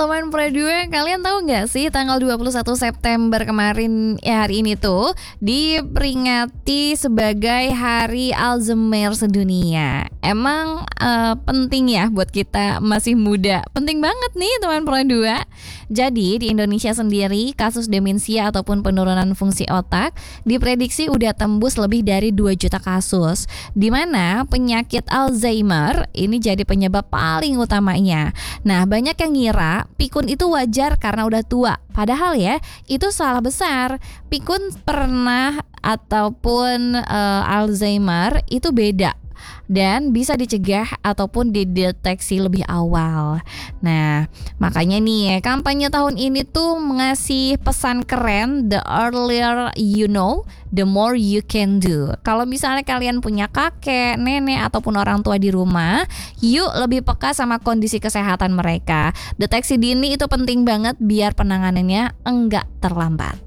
teman Pro2, kalian tahu nggak sih tanggal 21 September kemarin ya, hari ini tuh diperingati sebagai Hari Alzheimer sedunia. Emang penting ya buat kita masih muda. Penting banget nih teman Pro2. Jadi di Indonesia sendiri kasus demensia ataupun penurunan fungsi otak diprediksi udah tembus lebih dari 2 juta kasus. Di mana penyakit Alzheimer ini jadi penyebab paling utamanya. Nah, banyak yang ngira pikun itu wajar karena udah tua. Padahal ya, itu salah besar. Pikun pernah ataupun Alzheimer itu beda dan bisa dicegah ataupun dideteksi lebih awal. Nah, makanya nih kampanye tahun ini tuh mengasih pesan keren, the earlier you know, the more you can do. Kalau misalnya kalian punya kakek, nenek ataupun orang tua di rumah, yuk lebih peka sama kondisi kesehatan mereka. Deteksi dini itu penting banget biar penanganannya enggak terlambat.